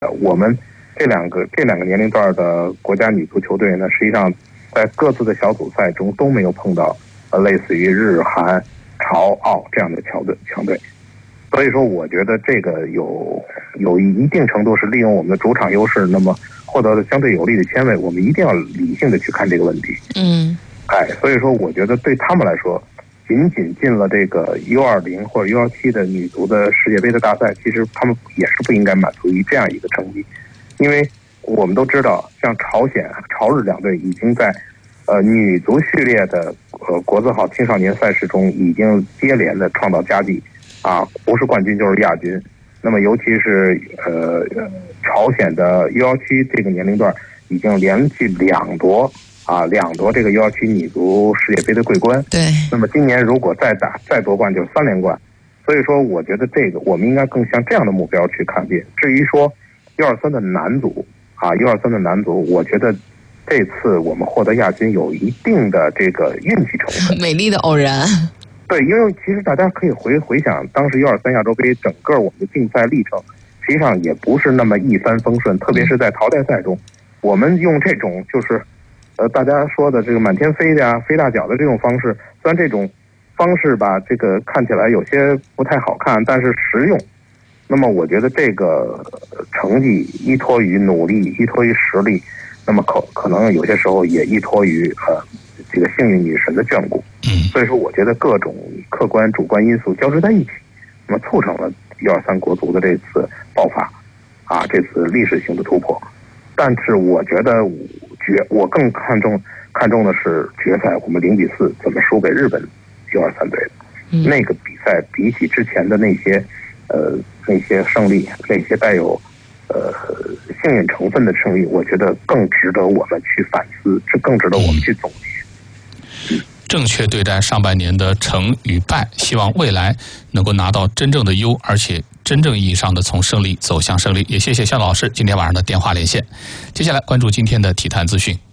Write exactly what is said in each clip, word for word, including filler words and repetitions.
我们这两个这两个年龄段的国家女足球队呢，实际上在各自的小组赛中都没有碰到呃类似于日韩朝澳这样的强队强队，所以说我觉得这个有有一定程度是利用我们的主场优势，那么获得了相对有利的签位，我们一定要理性的去看这个问题。 嗯， 哎，所以说我觉得对他们来说，仅仅进了这个 U 二十 或者 U 十七的女足的世界杯的大赛，其实他们也是不应该满足于这样一个成绩，因为我们都知道，像朝鲜、朝日两队已经在呃女足序列的呃国字号青少年赛事中已经接连的创造佳绩，啊，不是冠军就是亚军。那么尤其是呃朝鲜的 U 十七这个年龄段已经连续两夺啊两夺这个 U 十七女足世界杯的桂冠。 对。 那么今年如果再打再夺冠就是三连冠，所以说我觉得这个我们应该更向这样的目标去看病。至于说 U 二十三的男足啊 U 二十三的男足，我觉得这次我们获得亚军有一定的这个运气成分， 美丽的偶然。 对，因为其实大家可以回回想当时 U 二十三亚洲杯整个我们的竞赛历程，实际上也不是那么一帆风顺，特别是在淘汰赛中，我们用这种就是呃大家说的这个满天飞的呀、飞大脚的这种方式，虽然这种方式吧，这个看起来有些不太好看，但是实用。那么我觉得这个成绩依托于努力，依托于实力，那么可可能有些时候也依托于呃这个幸运女神的眷顾。所以说我觉得各种客观主观因素交织在一起，那么促成了 U 二十三国足的这次爆发啊，这次历史性的突破。但是我觉得决我更看重看重的是决赛我们零比四怎么输给日本 U 二十三队的、嗯、那个比赛，比起之前的那些呃那些胜利，那些带有呃幸运成分的胜利，我觉得更值得我们去反思，这更值得我们去总结。嗯， 正确对待上半年的成与败，希望未来能够拿到真正的优，而且真正意义上的从胜利走向胜利。也谢谢向老师今天晚上的电话连线。接下来关注今天的体坛资讯。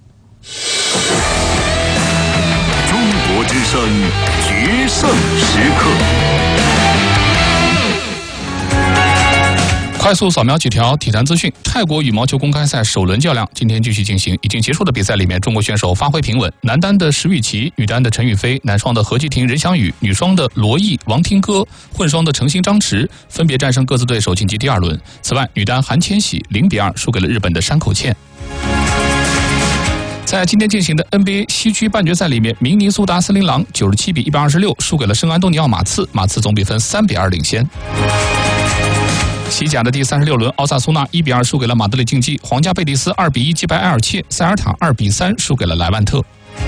中国之声决胜时刻。 快速扫描几条体坛资讯。泰国羽毛球公开赛首轮较量今天继续进行，已经结束的比赛里面，中国选手发挥平稳，男单的石宇奇，女单的陈雨菲，男双的何继婷、任翔宇，女双的罗毅、王听歌，混双的程鑫、张弛分别战胜各自对手晋级第二轮。此外，女单韩千玺零比二输给了日本的山口茜。在今天进行的 N B A 西区半决赛里面，明尼苏达森林狼九十七比一百二十六输给了圣安东尼奥马刺，马刺总比分三比二领先。西甲的第三十六轮，奥萨苏纳一比二输给了马德里竞技，皇家贝蒂斯二比一击败埃尔切，塞尔塔二比三输给了莱万特。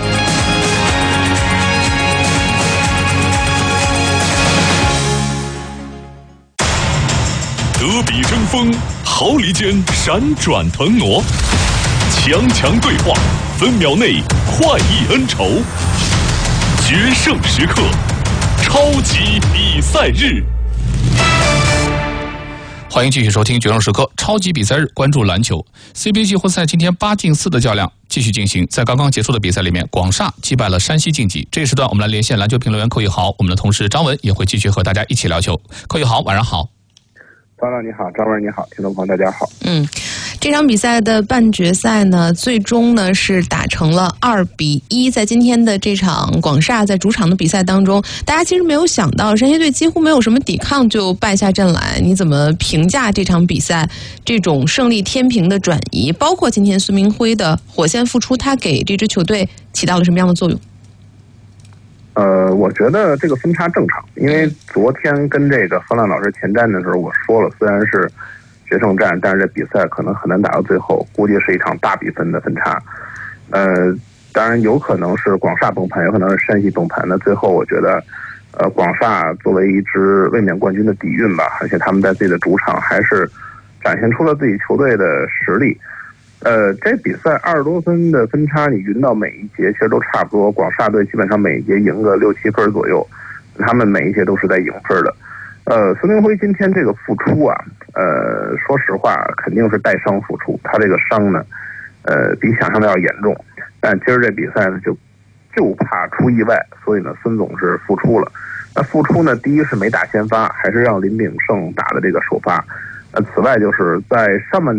德比争锋，毫厘间闪转腾挪，强强对话，分秒内快意恩仇，决胜时刻，超级比赛日。 欢迎继续收听《决胜时刻》超级比赛日，关注篮球。C B A 季后赛今天八进四的较量继续进行，在刚刚结束的比赛里面，广厦击败了山西晋级。这一时段我们来连线篮球评论员寇玉豪，我们的同事张文也会继续和大家一起聊球。寇玉豪，晚上好。 张亮你好，张文你好，听众朋友大家好。 嗯，这场比赛的半决赛呢，最终呢是打成了二比一。在今天的这场广厦在主场的比赛当中，大家其实没有想到山西队几乎没有什么抵抗就败下阵来。你怎么评价这场比赛这种胜利天平的转移？包括今天孙明辉的火线复出，他给这支球队起到了什么样的作用？ 呃，我觉得这个分差正常，因为昨天跟这个方亮老师前瞻的时候，我说了，虽然是决胜战，但是这比赛可能很难打到最后，估计是一场大比分的分差。呃，当然有可能是广厦崩盘，有可能是山西崩盘。那最后我觉得，呃，广厦作为一支卫冕冠军的底蕴吧，而且他们在自己的主场还是展现出了自己球队的实力。呃，这比赛二十多分的分差，你匀到每一节其实都差不多。广厦队基本上每一节赢个六七分左右，他们每一节都是在赢分的。呃，孙明辉今天这个复出啊，呃，说实话肯定是带伤复出，他这个伤呢，呃，比想象的要严重。但今儿这比赛呢，就就怕出意外，所以呢，孙总是复出了。那复出呢，第一是没打先发，还是让林炳胜打的这个首发。 呃，此外就是在上半